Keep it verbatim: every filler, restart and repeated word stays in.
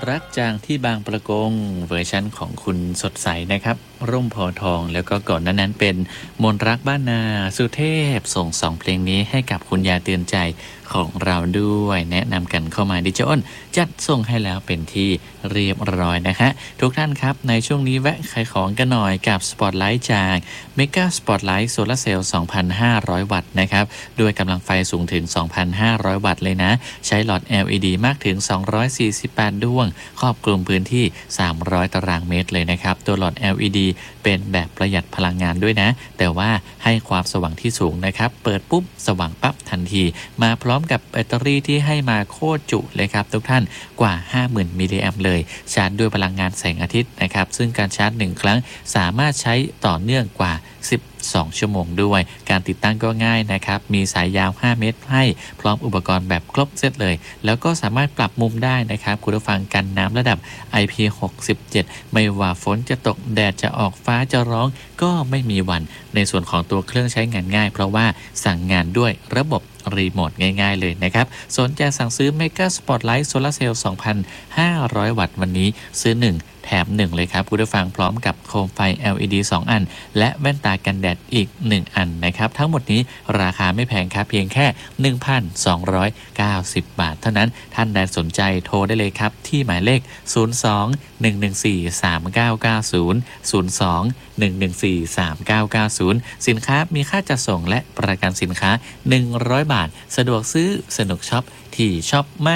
รักจางที่บางประกงเวอร์ชั่นของคุณสดใสนะครับร่มโพธิ์ทองแล้วก็ก่อนหนั้นนั้นเป็นมนต์รักบ้านนาสุเทพส่งสองเพลงนี้ให้กับคุณยายเตือนใจของเราด้วยแนะนำกันเข้ามาดิเจอ้นจัดส่งให้แล้วเป็นที่เรียบร้อยนะคะทุกท่านครับในช่วงนี้แวะขายของกันหน่อยกับสปอตไลท์จากเมกาสปอตไลท์โซลาร์เซลล์ สองพันห้าร้อย วัตต์นะครับด้วยกำลังไฟสูงถึง สองพันห้าร้อย วัตต์เลยนะใช้หลอด แอล อี ดี มากถึง สองร้อยสี่สิบแปด ดวงครอบคลุมพื้นที่ สามร้อย ตารางเมตรเลยนะครับตัวหลอด แอล อี ดี เป็นแบบประหยัดพลังงานด้วยนะแต่ว่าให้ความสว่างที่สูงนะครับเปิดปุ๊บสว่างปั๊บทันทีมาพร้อมกับแบตเตอรี่ที่ให้มาโคตรจุเลยครับทุกท่านกว่า ห้าหมื่น มิลลิแอมป์เลยชาร์จด้วยพลังงานแสงอาทิตย์นะครับซึ่งการชาร์จหนึ่งครั้งสามารถใช้ต่อเนื่องกว่าสิบสองชั่วโมงด้วยการติดตั้งก็ง่ายนะครับมีสายยาวห้าเมตรให้พร้อมอุปกรณ์แบบครบเซตเลยแล้วก็สามารถปรับมุมได้นะครับคุณผู้ฟังกันน้ำระดับ ไอ พี หกสิบเจ็ด ไม่ว่าฝนจะตกแดดจะออกฟ้าจะร้องก็ไม่มีวันในส่วนของตัวเครื่องใช้งานง่ายเพราะว่าสั่งงานด้วยระบบรีโมทง่ายๆเลยนะครับสนใจสั่งซื้อ Mega Spotlight Solar Cell สองพันห้าร้อย วัตต์วันนี้ซื้อหนึ่งแถมหนึ่งเลยครับคุณผู้ฟังพร้อมกับโคมไฟ แอล อี ดี สอง อันและแว่นตากันแดดอีกหนึ่งอันนะครับทั้งหมดนี้ราคาไม่แพงครับเพียงแค่ หนึ่งพันสองร้อยเก้าสิบ บาทเท่านั้นท่านใดสนใจโทรได้เลยครับที่หมายเลขศูนย์ สอง หนึ่ง หนึ่ง สี่ สาม เก้า เก้า ศูนย์ ศูนย์ สอง หนึ่ง หนึ่ง สี่ สาม เก้า เก้า ศูนย์สินค้ามีค่าจัดส่งและประกันสินค้าหนึ่งร้อยบาทสะดวกซื้อสนุกช็อปที่ช็อปมาก